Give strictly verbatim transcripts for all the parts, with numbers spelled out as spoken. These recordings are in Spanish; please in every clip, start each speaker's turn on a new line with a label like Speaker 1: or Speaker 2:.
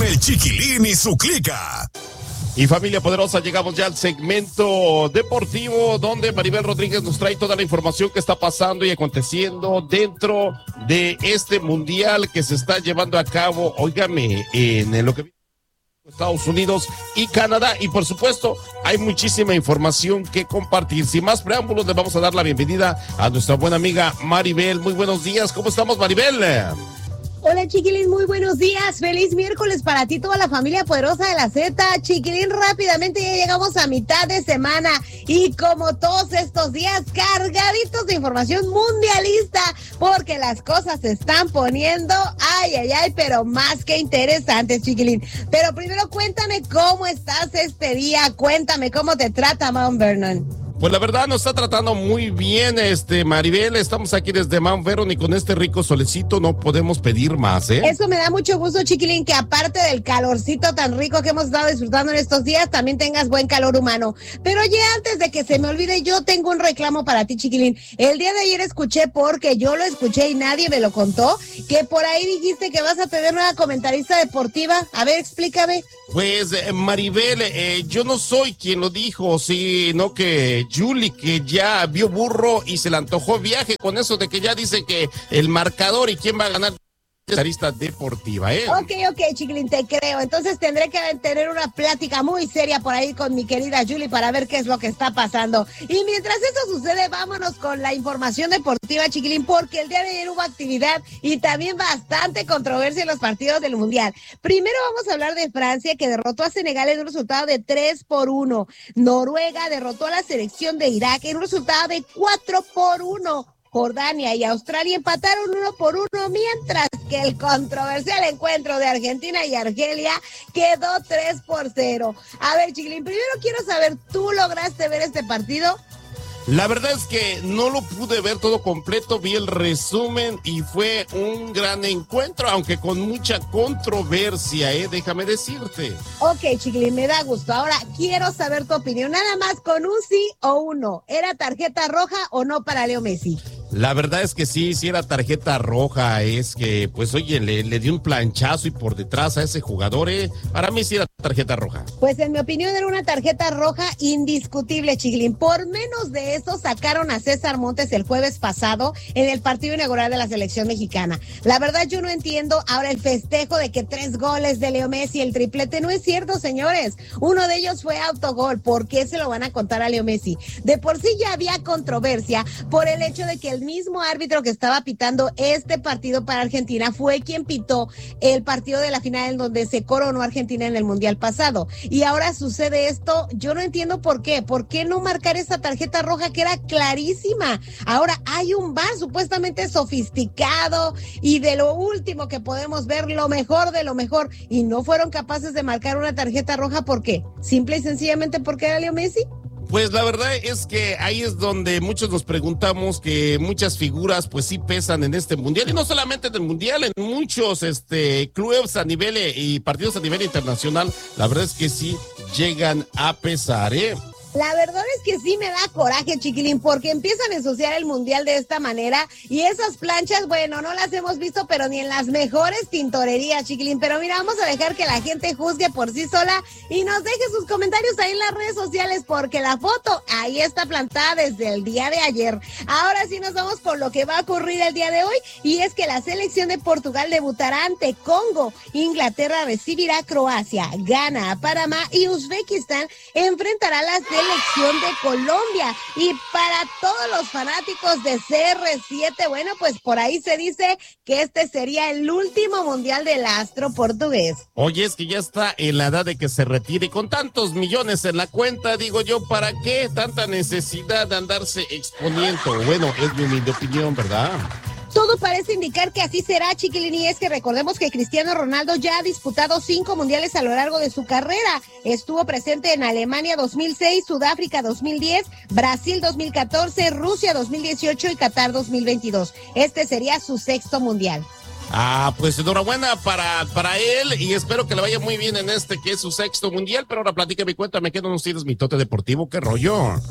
Speaker 1: el Chiquilín y su clica.
Speaker 2: Y familia poderosa, llegamos ya al segmento deportivo donde Maribel Rodríguez nos trae toda la información que está pasando y aconteciendo dentro de este mundial que se está llevando a cabo, óigame, en lo que Estados Unidos y Canadá, y por supuesto hay muchísima información que compartir. Sin más preámbulos, le vamos a dar la bienvenida a nuestra buena amiga Maribel. Muy buenos días, ¿cómo estamos, Maribel?
Speaker 3: Hola, Chiquilín, muy buenos días, feliz miércoles para ti, toda la familia poderosa de la Z. Chiquilín, rápidamente ya llegamos a mitad de semana y como todos estos días, cargaditos de información mundialista, porque las cosas se están poniendo, ay, ay, ay, pero más que interesantes, Chiquilín. Pero primero cuéntame cómo estás este día, cuéntame cómo te trata Mount Vernon.
Speaker 2: Pues la verdad nos está tratando muy bien, este Maribel, estamos aquí desde Mount Vernon y con este rico solecito no podemos pedir más, ¿eh?
Speaker 3: Eso me da mucho gusto, Chiquilín, que aparte del calorcito tan rico que hemos estado disfrutando en estos días, también tengas buen calor humano. Pero oye, antes de que se me olvide, yo tengo un reclamo para ti, Chiquilín. El día de ayer escuché, porque yo lo escuché y nadie me lo contó, que por ahí dijiste que vas a tener una comentarista deportiva. A ver, explícame.
Speaker 2: Pues eh, Maribel, eh, yo no soy quien lo dijo, sino que Julie, que ya vio burro y se le antojó viaje con eso de que ya dice que el marcador y quién va a ganar comentarista deportiva, ¿eh?
Speaker 3: Ok, ok, Chiquilín, te creo. Entonces tendré que tener una plática muy seria por ahí con mi querida Julie para ver qué es lo que está pasando. Y mientras eso sucede, vámonos con la información deportiva, Chiquilín, porque el día de ayer hubo actividad y también bastante controversia en los partidos del Mundial. Primero vamos a hablar de Francia, que derrotó a Senegal en un resultado de tres por uno. Noruega derrotó a la selección de Irak en un resultado de cuatro por uno. Jordania y Australia empataron uno por uno, mientras que el controversial encuentro de Argentina y Argelia quedó tres por cero. A ver, Chiquilín, primero quiero saber, ¿tú lograste ver este partido?
Speaker 2: La verdad es que no lo pude ver todo completo, vi el resumen y fue un gran encuentro, aunque con mucha controversia, ¿eh? Déjame decirte.
Speaker 3: Ok, Chiquilín, me da gusto. Ahora quiero saber tu opinión, nada más con un sí o un no. ¿Era tarjeta roja o no para Leo Messi?
Speaker 2: La verdad es que sí, sí era tarjeta roja, es que, pues oye, le, le dio un planchazo y por detrás a ese jugador, ¿eh? Para mí sí era tarjeta roja.
Speaker 3: Pues en mi opinión era una tarjeta roja indiscutible, Chiquilín. Por menos de eso sacaron a César Montes el jueves pasado en el partido inaugural de la selección mexicana. La verdad yo no entiendo ahora el festejo de que tres goles de Leo Messi, el triplete, no es cierto, señores. Uno de ellos fue autogol. ¿Por qué se lo van a contar a Leo Messi? De por sí ya había controversia por el hecho de que el mismo árbitro que estaba pitando este partido para Argentina fue quien pitó el partido de la final en donde se coronó Argentina en el Mundial pasado. Y ahora sucede esto, yo no entiendo por qué. ¿Por qué no marcar esa tarjeta roja que era clarísima? Ahora hay un V A R supuestamente sofisticado y de lo último que podemos ver, lo mejor de lo mejor, y no fueron capaces de marcar una tarjeta roja. ¿Por qué? Simple y sencillamente porque era Leo Messi.
Speaker 2: Pues la verdad es que ahí es donde muchos nos preguntamos que muchas figuras pues sí pesan en este mundial, y no solamente en el mundial, en muchos este clubes a nivel y partidos a nivel internacional, la verdad es que sí llegan a pesar, ¿eh?
Speaker 3: La verdad es que sí me da coraje, Chiquilín, porque empiezan a ensuciar el mundial de esta manera y esas planchas, bueno, no las hemos visto, pero ni en las mejores tintorerías, Chiquilín. Pero mira, vamos a dejar que la gente juzgue por sí sola y nos deje sus comentarios ahí en las redes sociales, porque la foto ahí está plantada desde el día de ayer. Ahora sí nos vamos con lo que va a ocurrir el día de hoy, y es que la selección de Portugal debutará ante Congo, Inglaterra recibirá a Croacia, Ghana a Panamá y Uzbekistán enfrentará a las selección de Colombia. Y para todos los fanáticos de C R siete, bueno, pues por ahí se dice que este sería el último mundial del astro portugués.
Speaker 2: Oye, es que ya está en la edad de que se retire, con tantos millones en la cuenta, digo yo, ¿para qué tanta necesidad de andarse exponiendo? Bueno, es mi humilde opinión, ¿verdad?
Speaker 3: Todo parece indicar que así será, Chiquilín, y es que recordemos que Cristiano Ronaldo ya ha disputado cinco mundiales a lo largo de su carrera. Estuvo presente en Alemania dos mil seis, Sudáfrica dos mil diez, Brasil dos mil catorce, Rusia dos mil dieciocho y Qatar dos mil veintidós. Este sería su sexto mundial.
Speaker 2: Ah, pues enhorabuena para, para él, y espero que le vaya muy bien en este que es su sexto mundial. Pero ahora platícame, cuéntame, ¿qué no nos tienes mi tote deportivo? ¿Qué rollo?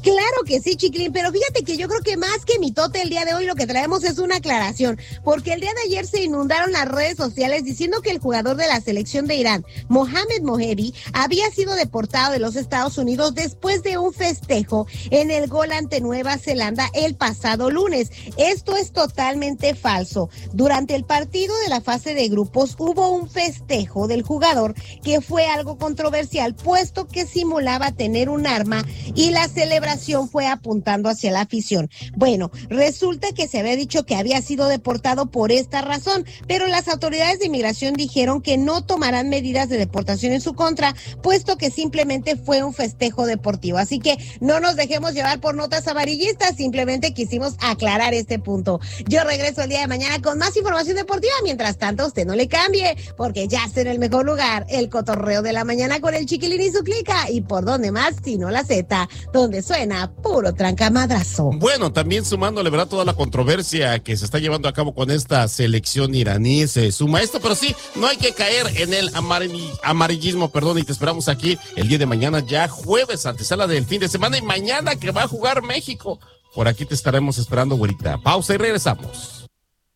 Speaker 3: Claro que sí, Chiquilín, pero fíjate que yo creo que más que mitote el día de hoy lo que traemos es una aclaración, porque el día de ayer se inundaron las redes sociales diciendo que el jugador de la selección de Irán, Mohamed Mohebi, había sido deportado de los Estados Unidos después de un festejo en el gol ante Nueva Zelanda el pasado lunes. Esto es totalmente falso. Durante el partido de la fase de grupos hubo un festejo del jugador que fue algo controversial, puesto que simulaba tener un arma y la celebración fue apuntando hacia la afición. Bueno, resulta que se había dicho que había sido deportado por esta razón, pero las autoridades de inmigración dijeron que no tomarán medidas de deportación en su contra, puesto que simplemente fue un festejo deportivo. Así que no nos dejemos llevar por notas amarillistas, simplemente quisimos aclarar este punto. Yo regreso el día de mañana con más información deportiva. Mientras tanto, usted no le cambie, porque ya está en el mejor lugar, el cotorreo de la mañana con el Chiquilín y su clica. ¿Y por dónde más? Sino la Z, donde suena puro trancamadrazo.
Speaker 2: Bueno, también sumándole, ¿verdad? Toda la controversia que se está llevando a cabo con esta selección iraní, se suma esto, pero sí, no hay que caer en el amarillismo, perdón, y te esperamos aquí el día de mañana, ya jueves, antesala del fin de semana, y mañana que va a jugar México. Por aquí te estaremos esperando, güerita. Pausa y regresamos.